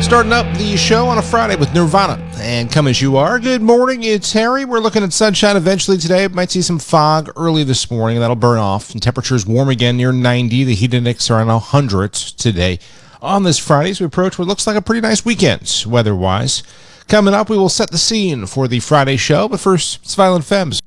Starting up the show on a Friday with Nirvana and Come As You Are. Good morning, it's Harry. We're looking at sunshine eventually today. Might see some fog early this morning. That'll burn off. And temperatures warm again near 90. The heat index around 100 today. On this Friday, as we approach what looks like a pretty nice weekend weather-wise. Coming up, we will set the scene for the Friday show. But first, it's Violent Femmes.